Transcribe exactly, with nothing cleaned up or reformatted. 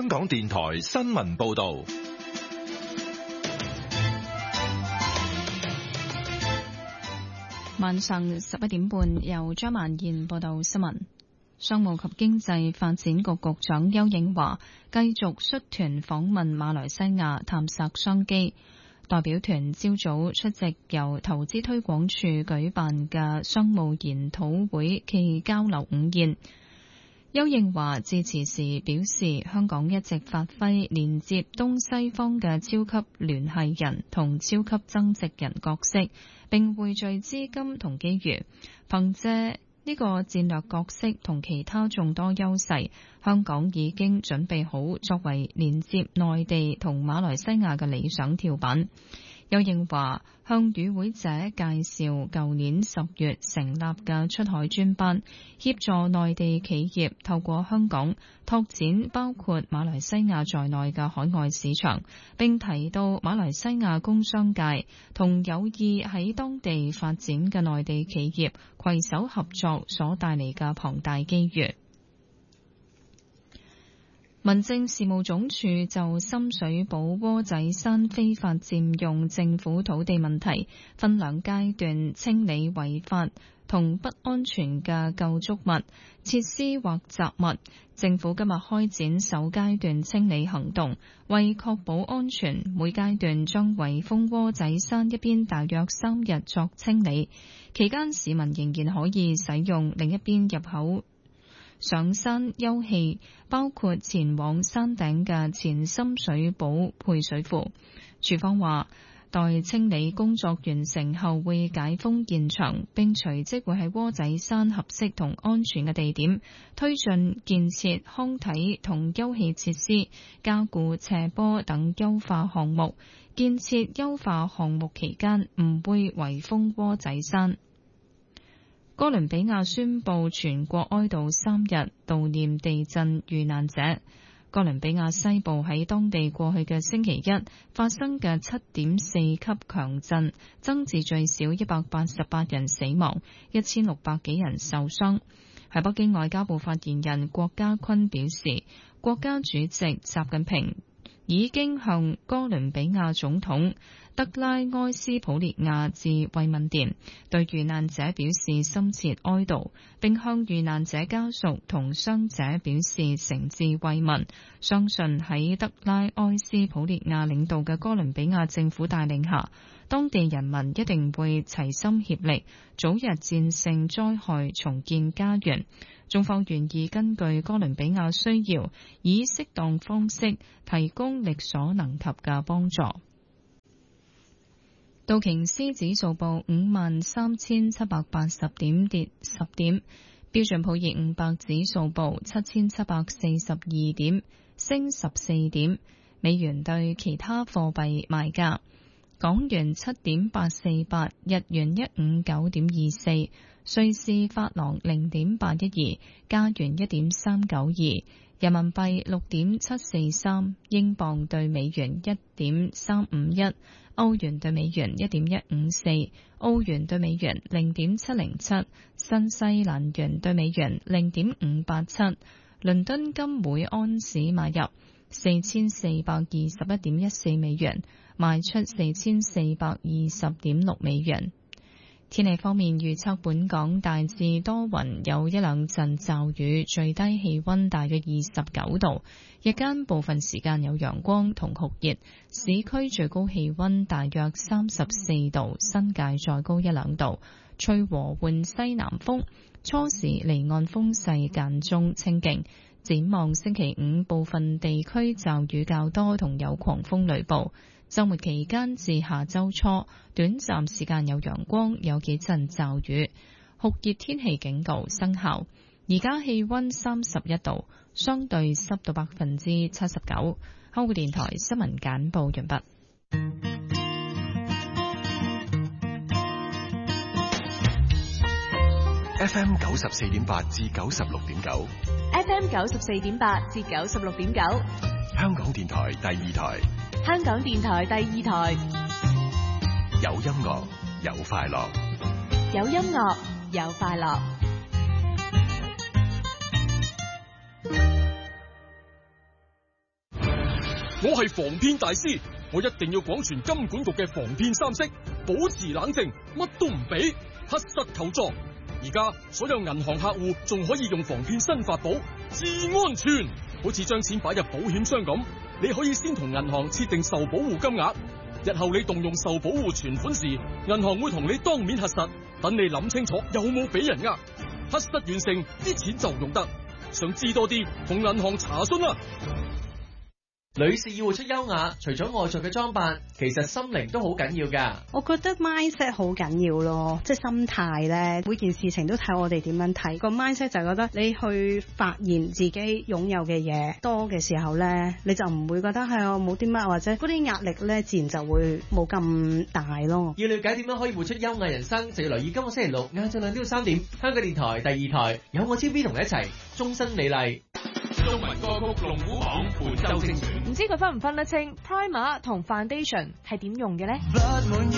港電台新聞報道。 晚上十一點半，由張曼燕報道新聞。商務及經濟發展局局長邱應華繼續率團訪問馬來西亞，探索商機。代表團朝早出席由投資推廣署舉辦嘅商務研討會暨交流午宴。邱應華致辭時表示，香港一直發揮連接東西方嘅超級聯繫人同超級增值人角色，並匯聚資金同機遇，憑借呢個戰略角色同其他眾多優勢，香港已經準備好作為連接內地同馬來西亞嘅理想跳板。邱應華向與會者介紹舊年十月成立嘅出海專班，協助內地企業透過香港拓展包括馬來西亞在內嘅海外市場，並提到馬來西亞工商界同有意喺當地發展嘅內地企業攜手合作所帶嚟嘅龐大機遇。民政事務總署就深水埗窩仔山非法佔用政府土地問題，分兩階段清理違法同不安全嘅構築物、設施或雜物。政府今日開展首階段清理行動，為確保安全，每階段將圍封窩仔山一邊大約三日作清理，期間市民仍然可以使用另一邊入口上山休憩，包括前往山頂嘅前深水埗配水庫。署方話，待清理工作完成後會解封現場，並隨即會喺窩仔山合適同安全嘅地點推進建設康體同休憩設施、加固斜坡等優化項目。建設優化項目期間唔會圍封窩仔山。哥倫比亞宣布全國哀悼三日，悼念地震遇難者。哥倫比亞西部喺當地過去嘅星期一發生嘅七點四級強震，增至最少一百八十八人死亡，一千六百幾人受傷。喺北京外交部發言人郭家坤表示，國家主席習近平已經向哥倫比亞總統德拉埃斯普列亞致慰問電，對遇難者表示深切哀悼，並向遇難者家屬同傷者表示誠摯慰問。相信喺德拉埃斯普列亞領導嘅哥倫比亞政府帶領下，當地人民一定會齊心協力，早日戰勝災害，重建家園。中方願意根據哥倫比亞需要，以適當方式提供力所能及嘅幫助。道瓊斯指數報五萬三千七百八十點，跌十點。標準普爾五百指數報七千七百四十二點，升十四點。美元對其他貨幣賣價：港元七點八四八，日元一五九點二四，瑞士法郎零點八一二，加元一點三九二，人民幣六點七四三，英鎊對美元一點三五一，歐元對美元一點一五四，澳元對美元零點七零七，新西蘭元對美元零點五八七。倫敦金每安士買入四千四百二十一點一四美元，賣出四千四百二十點六美元。天氣方面預測，本港大致多雲，有一兩陣驟雨，最低氣溫大約二十九度，日間部分時間有陽光同酷熱，市區最高氣溫大約三十四度，新界再高一兩度，吹和緩西南風，初時離岸風勢間中清勁。展望星期五，部分地區驟雨較多，同有狂風雷暴。週末期間至下週初，短暫時間有陽光，有幾陣驟雨，酷熱天氣警告生效。而家氣溫三十一度，相對濕度百分之七十九。香港電台新聞簡報完畢。 F M 九十四點八至九十六點九 ，F M 九十四點八至九十六點九， 香港電台第二台， 香港電台第二台， 有音樂，有快樂， 有音樂，有快樂。 我係防騙大師，我一定要廣傳金管局嘅防騙三式，保持冷靜，乜都唔俾，核實求助。而家所有銀行客戶仲可以用防騙新法寶，至安全，好似將錢擺入保險箱咁。你可以先同銀行設定受保護金額，日後你動用受保護存款時，銀行會同你當面核實，等你諗清楚有冇俾人呃。核實完成，啲錢就用得。想知多啲，同銀行查詢啦。 女士要活出優雅，除咗外在嘅裝扮，其實心靈都好緊要噶。 我覺得 mindset 好緊要咯，即係心態咧，每件事情都睇我哋點樣睇。個 mindset 就係覺得你去發現自己擁有嘅嘢多嘅時候咧，你就唔會覺得係我冇啲乜，或者嗰啲壓力咧，自然就會冇咁大咯。 要了解點樣可以活出優雅人生，就要留意今個星期六晏晝兩點到三點，香港電台第二台有我超 B 同你一齊終身美麗。 中文歌曲龍虎榜伴周精選， 唔知佢分唔分得清 Primer 同 Foundation 係點用嘅呢？ 不滿意